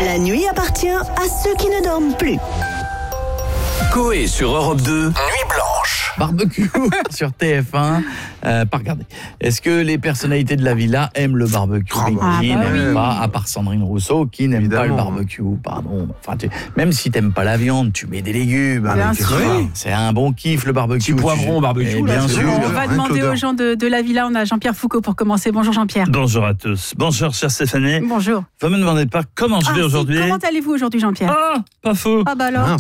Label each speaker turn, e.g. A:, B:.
A: La nuit appartient à ceux qui ne dorment plus.
B: Coé sur Europe 2, Nuit Blanche.
C: Barbecue sur TF1, pas regardé. Est-ce que les personnalités de la villa aiment le barbecue? Qui n'aime pas, à part Sandrine Rousseau, qui n'aime pas le barbecue? Pardon. Enfin, même si t'aimes pas la viande, tu mets des légumes. C'est un bon kiff le barbecue.
D: Petit poivron au barbecue.
C: Bien sûr.
E: On va demander aux gens de la villa. On a Jean-Pierre Foucault pour commencer. Bonjour Jean-Pierre.
F: Bonjour à tous. Bonjour chère Stéphanie.
E: Bonjour.
F: Vous me demandez pas comment je vais aujourd'hui.
E: Comment allez-vous aujourd'hui Jean-Pierre?
F: Ah, pas faux.
E: Ah bah alors.